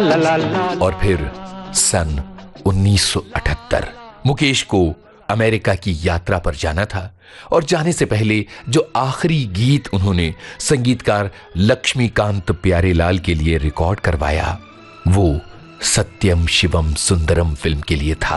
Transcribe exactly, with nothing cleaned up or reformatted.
और फिर सन उन्नीस सौ अठहत्तर मुकेश को अमेरिका की यात्रा पर जाना था और जाने से पहले जो आखिरी गीत उन्होंने संगीतकार लक्ष्मीकांत प्यारेलाल के लिए रिकॉर्ड करवाया वो सत्यम शिवम सुंदरम फिल्म के लिए था।